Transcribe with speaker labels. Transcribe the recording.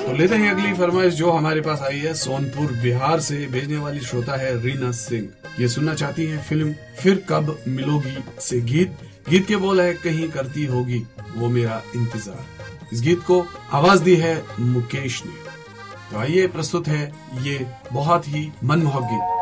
Speaker 1: तो लेते हैं अगली फरमाइश जो हमारे पास आई है सोनपुर बिहार से। भेजने वाली श्रोता है रीना सिंह। ये सुनना चाहती है फिल्म फिर कब मिलोगी से गीत के बोल है कहीं करती होगी वो मेरा इंतजार। इस गीत को आवाज दी है मुकेश ने। तो आइए प्रस्तुत है ये बहुत ही मनमोहक गीत।